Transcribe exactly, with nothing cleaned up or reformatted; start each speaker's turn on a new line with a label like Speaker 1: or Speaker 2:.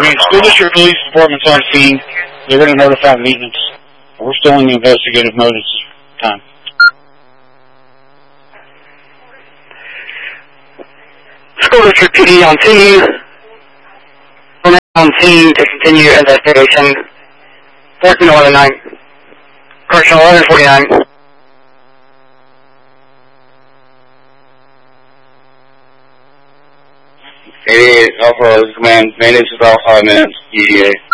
Speaker 1: mean, school district police department's on scene. They're going to notify maintenance. We're still in the investigative mode at this time.
Speaker 2: School district P D on scene. On scene to continue investigation. fourteen eleven nine. Correction eleven forty-nine.
Speaker 3: eighty-eight Alpha Command, maintenance is about five minutes, E D A.